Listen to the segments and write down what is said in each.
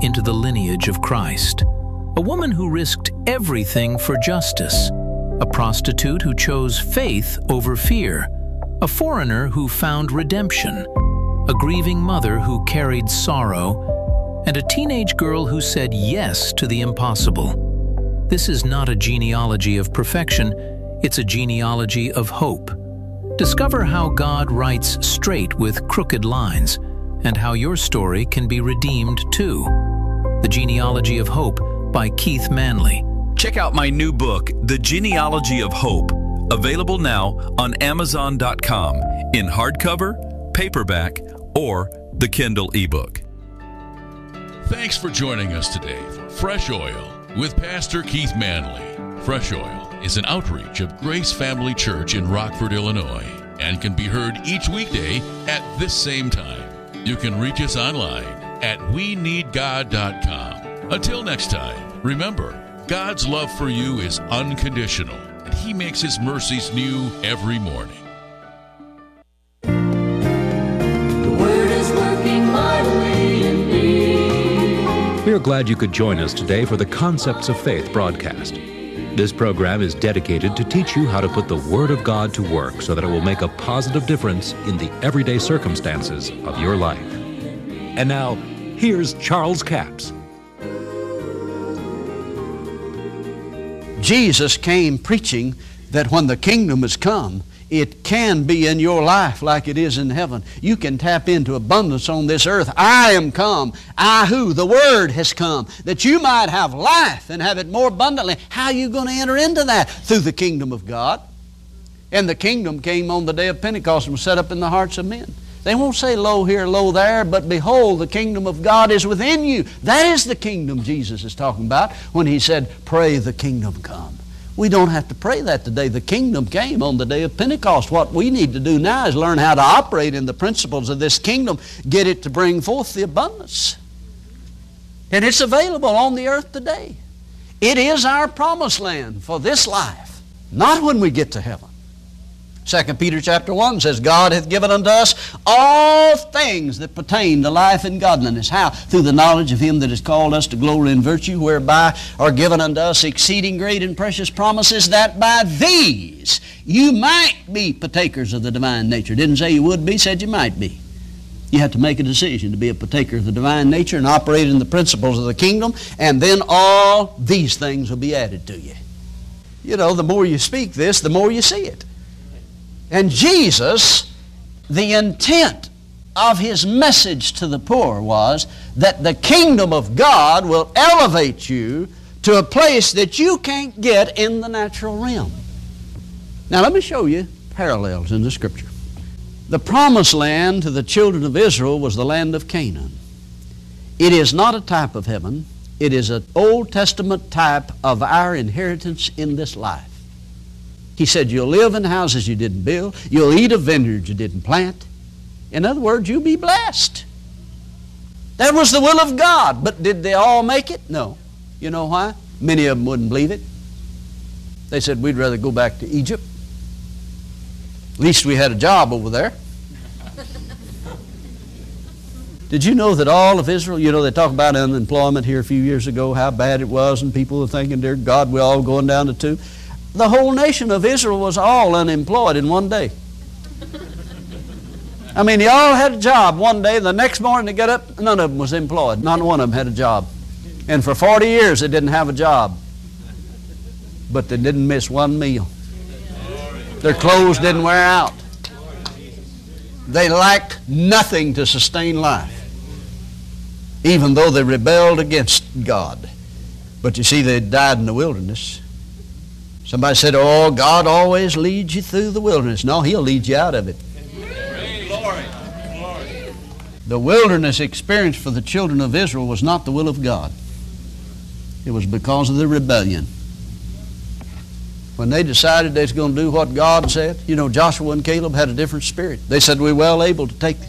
into the lineage of Christ. A woman who risked everything for justice. A prostitute who chose faith over fear. A foreigner who found redemption. A grieving mother who carried sorrow. And a teenage girl who said yes to the impossible. This is not a genealogy of perfection, it's a genealogy of hope. Discover how God writes straight with crooked lines, and how your story can be redeemed too. The Genealogy of Hope by Keith Manley. Check out my new book, The Genealogy of Hope, available now on Amazon.com in hardcover, paperback, or the Kindle ebook. Thanks for joining us today for Fresh Oil with Pastor Keith Manley. Fresh Oil is an outreach of Grace Family Church in Rockford, Illinois, and can be heard each weekday at this same time. You can reach us online at weneedgod.com. Until next time, remember, God's love for you is unconditional, and He makes His mercies new every morning. The Word is working mightily in me. We are glad you could join us today for the Concepts of Faith broadcast. This program is dedicated to teach you how to put the Word of God to work so that it will make a positive difference in the everyday circumstances of your life. And now, here's Charles Capps. Jesus came preaching that when the kingdom has come, it can be in your life like it is in heaven. You can tap into abundance on this earth. I am come. I who? The Word has come, that you might have life and have it more abundantly. How are you going to enter into that? Through the kingdom of God. And the kingdom came on the day of Pentecost and was set up in the hearts of men. They won't say lo here, lo there, but behold, the kingdom of God is within you. That is the kingdom Jesus is talking about when He said, pray the kingdom come. We don't have to pray that today. The kingdom came on the day of Pentecost. What we need to do now is learn how to operate in the principles of this kingdom, get it to bring forth the abundance. And it's available on the earth today. It is our promised land for this life, not when we get to heaven. 2 Peter chapter 1 says, God hath given unto us all things that pertain to life and godliness. How? Through the knowledge of Him that has called us to glory and virtue, whereby are given unto us exceeding great and precious promises, that by these you might be partakers of the divine nature. Didn't say you would be, said you might be. You have to make a decision to be a partaker of the divine nature and operate in the principles of the kingdom, and then all these things will be added to you. You know, the more you speak this, the more you see it. And Jesus, the intent of His message to the poor was that the kingdom of God will elevate you to a place that you can't get in the natural realm. Now let me show you parallels in the Scripture. The promised land to the children of Israel was the land of Canaan. It is not a type of heaven. It is an Old Testament type of our inheritance in this life. He said, you'll live in houses you didn't build. You'll eat of vineyards you didn't plant. In other words, you'll be blessed. That was the will of God. But did they all make it? No. You know why? Many of them wouldn't believe it. They said, we'd rather go back to Egypt. At least we had a job over there. Did you know that all of Israel, you know, they talk about unemployment here a few years ago, how bad it was, and people were thinking, dear God, we're all going down the tube. The whole nation of Israel was all unemployed in one day. I mean, they all had a job one day. The next morning they got up, none of them was employed. Not one of them had a job. And for 40 years they didn't have a job. But they didn't miss one meal. Their clothes didn't wear out. They lacked nothing to sustain life, even though they rebelled against God. But you see, they died in the wilderness. Somebody said, oh, God always leads you through the wilderness. No, He'll lead you out of it. The wilderness experience for the children of Israel was not the will of God. It was because of the rebellion. When they decided they was going to do what God said, you know, Joshua and Caleb had a different spirit. They said, we're well able to take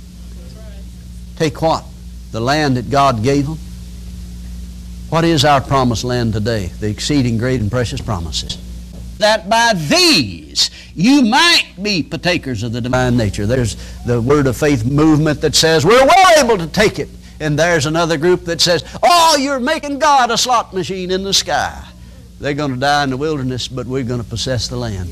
what? The land that God gave them. What is our promised land today? The exceeding great and precious promises. That by these you might be partakers of the divine nature. There's the Word of Faith movement that says we're well able to take it And there's another group that says, oh, you're making God a slot machine in the sky. They're going to die in the wilderness, but we're going to possess the land.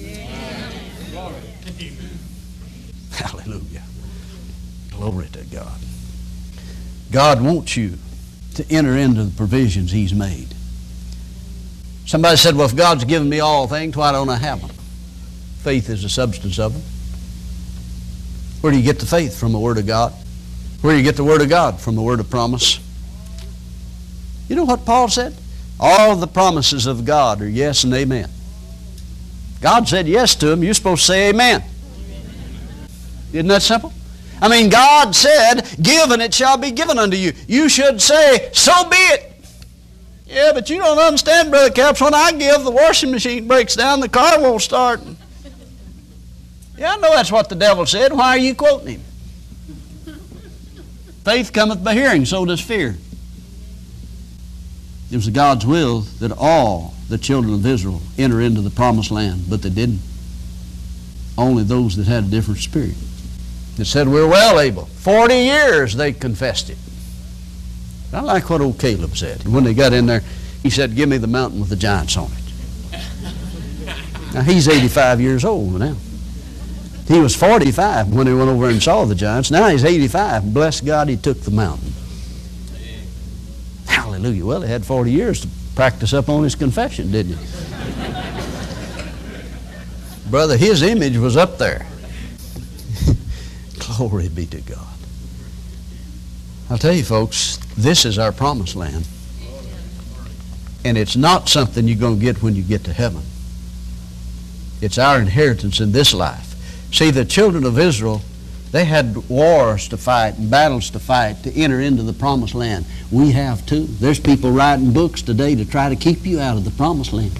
Hallelujah. Glory to God. God wants you to enter into the provisions He's made. Somebody said, well, if God's given me all things, why don't I have them? Faith is the substance of them. Where do you get the faith? From the Word of God. Where do you get the Word of God? From the Word of promise. You know what Paul said? All the promises of God are yes and amen. God said yes to them. You're supposed to say amen. Isn't that simple? I mean, God said, give and it shall be given unto you. You should say, so be it. Yeah, but you don't understand, Brother Caps. When I give, the washing machine breaks down, the car won't start. Yeah, I know that's what the devil said. Why are you quoting him? Faith cometh by hearing, so does fear. It was God's will that all the children of Israel enter into the promised land, but they didn't. Only those that had a different spirit. It said, we're well able. 40 years they confessed it. I like what old Caleb said. When they got in there, he said, give me the mountain with the giants on it. Now, he's 85 years old now. He was 45 when he went over and saw the giants. Now he's 85. Bless God, he took the mountain. Hallelujah. Well, he had 40 years to practice up on his confession, didn't he? Brother, his image was up there. Glory be to God. I'll tell you, folks, this is our promised land. And it's not something you're going to get when you get to heaven. It's our inheritance in this life. See, the children of Israel, they had wars to fight and battles to fight to enter into the promised land. We have too. There's people writing books today to try to keep you out of the promised land.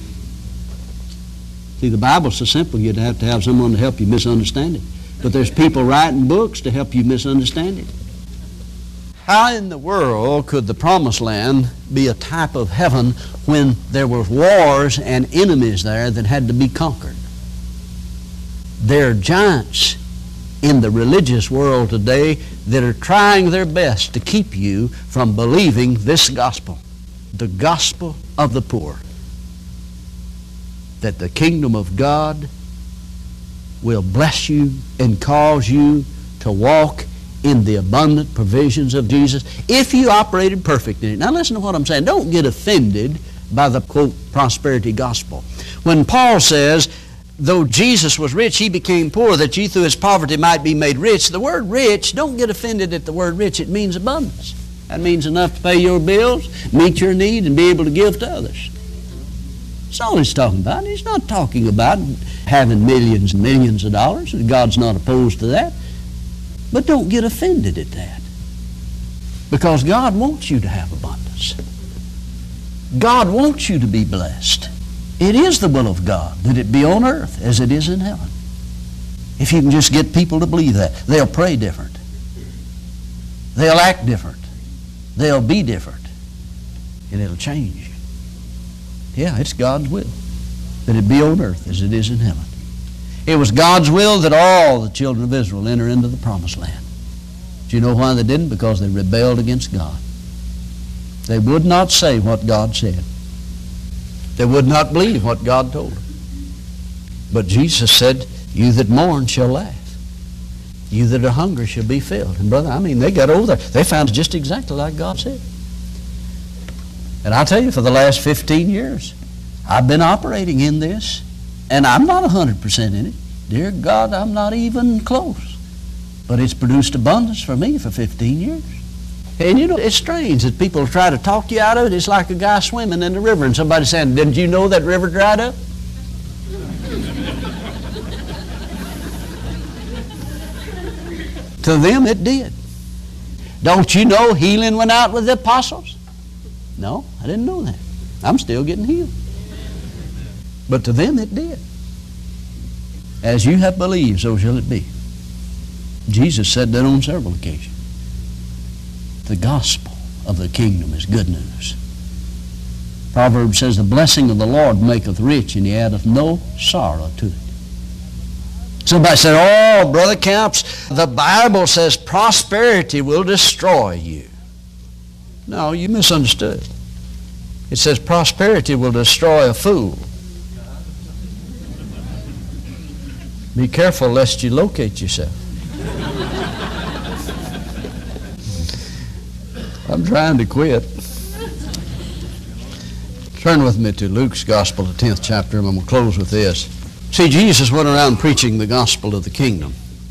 See, the Bible's so simple you'd have to have someone to help you misunderstand it. But there's people writing books to help you misunderstand it. How in the world could the promised land be a type of heaven when there were wars and enemies there that had to be conquered? There are giants in the religious world today that are trying their best to keep you from believing this gospel, the gospel of the poor, that the kingdom of God will bless you and cause you to walk in the abundant provisions of Jesus if you operated perfect in it. Now listen to what I'm saying. Don't get offended by the, quote, prosperity gospel. When Paul says, though Jesus was rich, he became poor, that ye through his poverty might be made rich. The word rich, don't get offended at the word rich. It means abundance. That means enough to pay your bills, meet your need, and be able to give to others. That's all he's talking about. He's not talking about having millions and millions of dollars. God's not opposed to that. But don't get offended at that. Because God wants you to have abundance. God wants you to be blessed. It is the will of God that it be on earth as it is in heaven. If you can just get people to believe that, they'll pray different. They'll act different. They'll be different. And it'll change you. Yeah, it's God's will that it be on earth as it is in heaven. It was God's will that all the children of Israel enter into the promised land. Do you know why they didn't? Because they rebelled against God. They would not say what God said. They would not believe what God told them. But Jesus said, you that mourn shall laugh. You that are hungry shall be filled. And brother, I mean, they got over there. They found it just exactly like God said. And I'll tell you, for the last 15 years, I've been operating in this, and I'm not 100% in it. Dear God, I'm not even close. But it's produced abundance for me for 15 years. And you know, it's strange that people try to talk you out of it. It's like a guy swimming in the river and somebody saying, didn't you know that river dried up? To them it did. Don't you know healing went out with the apostles? No, I didn't know that. I'm still getting healed. But to them it did. As you have believed, so shall it be. Jesus said that on several occasions. The gospel of the kingdom is good news. Proverbs says, the blessing of the Lord maketh rich, and he addeth no sorrow to it. Somebody said, oh, Brother Camps, the Bible says prosperity will destroy you. No, you misunderstood. It says prosperity will destroy a fool. Be careful lest you locate yourself. I'm trying to quit. Turn with me to Luke's Gospel, the 10th chapter, and I'm going to close with this. See, Jesus went around preaching the gospel of the kingdom.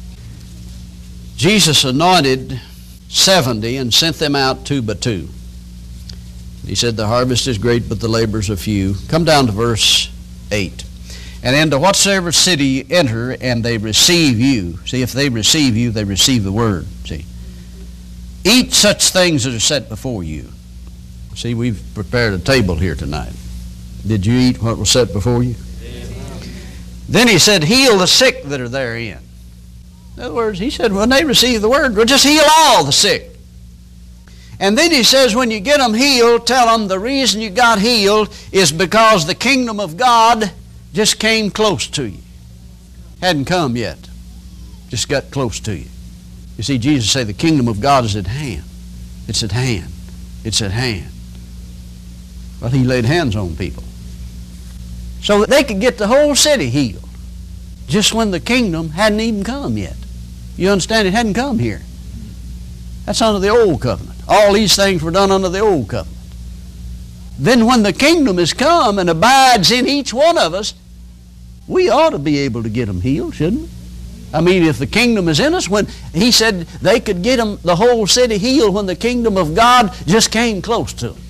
Jesus anointed 70 and sent them out 2 by 2. He said, the harvest is great, but the laborers are few. Come down to verse 8. And into whatsoever city you enter, and they receive you. See, if they receive you, they receive the word. See, eat such things that are set before you. See, we've prepared a table here tonight. Did you eat what was set before you? Then he said, heal the sick that are therein. In other words, he said, when they receive the word, well, just heal all the sick. And then he says, when you get them healed, tell them the reason you got healed is because the kingdom of God just came close to you. Hadn't come yet. Just got close to you. You see, Jesus said the kingdom of God is at hand. It's at hand. It's at hand. Well, he laid hands on people so that they could get the whole city healed just when the kingdom hadn't even come yet. You understand? It hadn't come here. That's under the old covenant. All these things were done under the old covenant. Then when the kingdom has come and abides in each one of us, we ought to be able to get them healed, shouldn't we? I mean, if the kingdom is in us, when he said they could get them, the whole city healed when the kingdom of God just came close to them.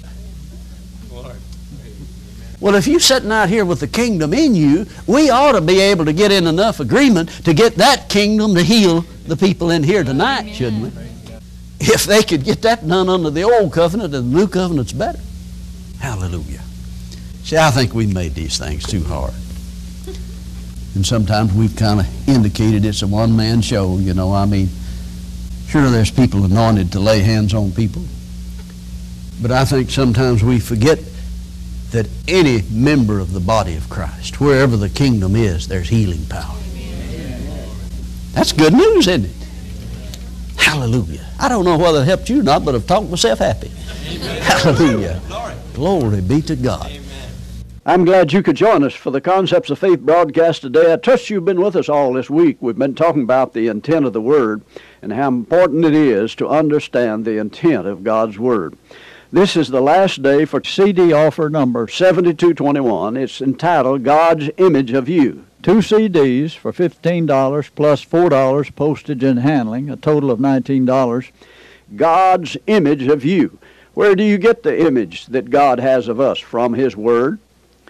Well, if you're sitting out here with the kingdom in you, we ought to be able to get in enough agreement to get that kingdom to heal the people in here tonight, shouldn't we? If they could get that done under the old covenant, then the new covenant's better. Hallelujah. See, I think we've made these things too hard. And sometimes we've kind of indicated it's a one-man show, you know. I mean, sure, there's people anointed to lay hands on people. But I think sometimes we forget that any member of the body of Christ, wherever the kingdom is, there's healing power. That's good news, isn't it? Hallelujah. I don't know whether it helped you or not, but I've talked myself happy. Hallelujah. Glory be to God. I'm glad you could join us for the Concepts of Faith broadcast today. I trust you've been with us all this week. We've been talking about the intent of the Word and how important it is to understand the intent of God's Word. This is the last day for CD offer number 7221. It's entitled God's Image of You. 2 CDs for $15 plus $4 postage and handling, a total of $19. God's Image of You. Where do you get the image that God has of us? From His Word.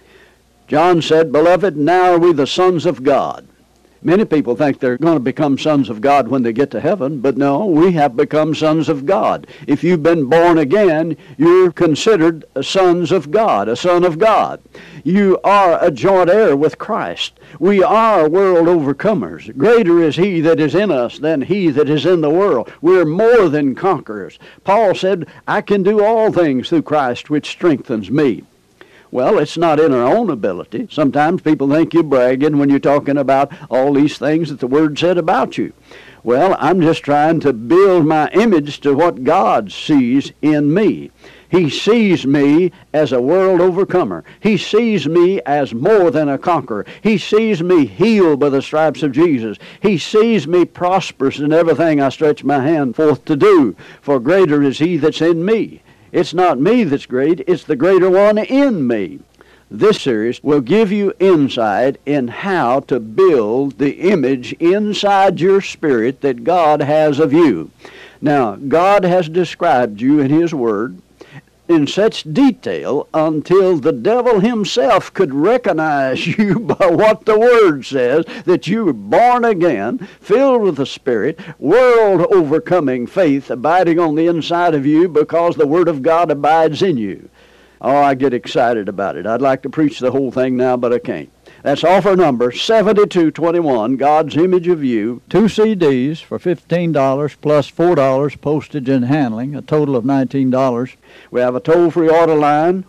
John said, Beloved, now are we the sons of God. Many people think they're going to become sons of God when they get to heaven, but no, we have become sons of God. If you've been born again, you're considered sons of God, a son of God. You are a joint heir with Christ. We are world overcomers. Greater is He that is in us than he that is in the world. We're more than conquerors. Paul said, I can do all things through Christ which strengthens me. Well, it's not in our own ability. Sometimes people think you're bragging when you're talking about all these things that the Word said about you. Well, I'm just trying to build my image to what God sees in me. He sees me as a world overcomer. He sees me as more than a conqueror. He sees me healed by the stripes of Jesus. He sees me prosperous in everything I stretch my hand forth to do. For greater is He that's in me. It's not me that's great, it's the greater one in me. This series will give you insight in how to build the image inside your spirit that God has of you. Now, God has described you in His Word in such detail until the devil himself could recognize you by what the Word says, that you were born again, filled with the Spirit, world-overcoming faith abiding on the inside of you because the Word of God abides in you. Oh, I get excited about it. I'd like to preach the whole thing now, but I can't. That's offer number 7221, God's Image of You. 2 CDs for $15 plus $4 postage and handling, a total of $19. We have a toll-free order line,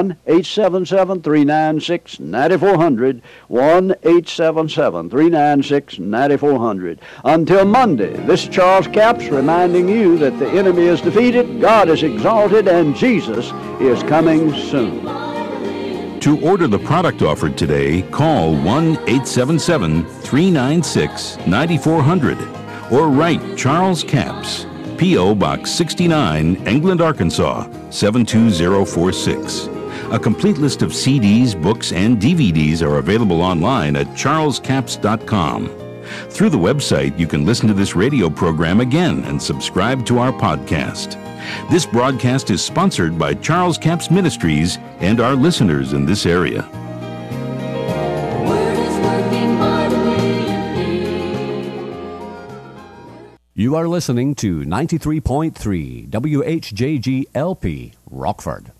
1-877-396-9400, 1-877-396-9400. Until Monday, this is Charles Capps reminding you that the enemy is defeated, God is exalted, and Jesus is coming soon. To order the product offered today, call 1-877-396-9400 or write Charles Capps, P.O. Box 69, England, Arkansas, 72046. A complete list of CDs, books, and DVDs are available online at charlescapps.com. Through the website, you can listen to this radio program again and subscribe to our podcast. This broadcast is sponsored by Charles Capps Ministries and our listeners in this area. The word is working mightily in me. You are listening to 93.3 WHJG LP, Rockford.